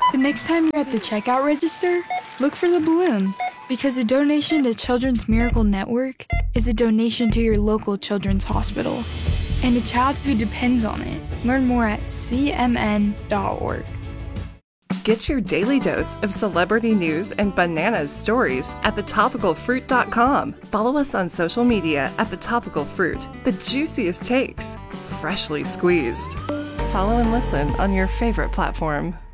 The next time you're at the checkout register, look for the balloon, because a donation to Children's Miracle Network is a donation to your local children's hospital and a child who depends on it. Learn more at cmn.org. Get your daily dose of celebrity news and bananas stories at thetopicalfruit.com. Follow us on social media at The Topical Fruit, the juiciest takes, freshly squeezed. Follow and listen on your favorite platform.